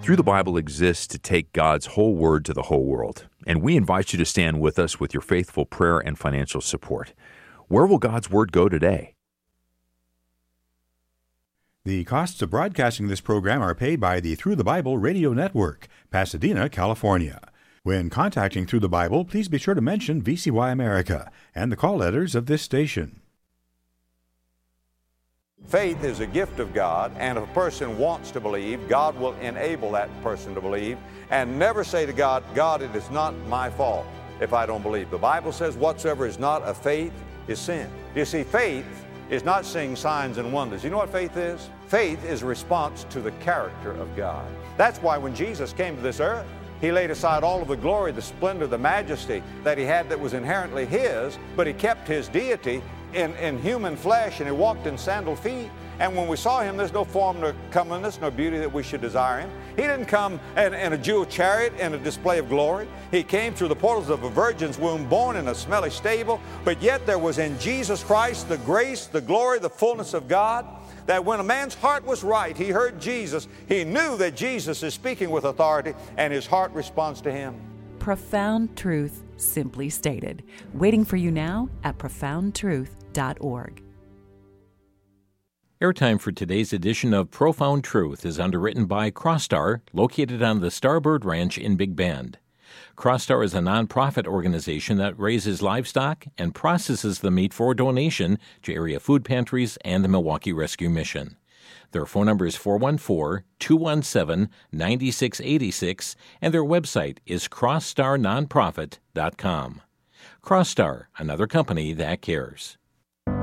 Through the Bible exists to take God's whole word to the whole world, and we invite you to stand with us with your faithful prayer and financial support. Where will God's word go today? The costs of broadcasting this program are paid by the Through the Bible Radio Network, Pasadena, California. When contacting Through the Bible, please be sure to mention VCY America and the call letters of this station. Faith is a gift of God, and if a person wants to believe, God will enable that person to believe, and never say to God, God, it is not my fault if I don't believe. The Bible says whatsoever is not of faith is sin. You see, faith is not seeing signs and wonders. You know what faith is? Faith is a response to the character of God. That's why when Jesus came to this earth, He laid aside all of the glory, the splendor, the majesty that He had that was inherently His, but He kept His deity in human flesh, and He walked in sandal feet. And when we saw Him, there's no form, nor comeliness, nor beauty that we should desire Him. He didn't come in a jewel chariot in a display of glory. He came through the portals of a virgin's womb, born in a smelly stable, but yet there was in Jesus Christ the grace, the glory, the fullness of God, that when a man's heart was right, he heard Jesus, he knew that Jesus is speaking with authority, and his heart responds to Him. Profound truth, simply stated. Waiting for you now at profoundtruth.org. Airtime for today's edition of Profound Truth is underwritten by Crossstar, located on the Starbird Ranch in Big Bend. Crossstar is a nonprofit organization that raises livestock and processes the meat for donation to area food pantries and the Milwaukee Rescue Mission. Their phone number is 414-217-9686, and their website is crossstarnonprofit.com. Crossstar, another company that cares.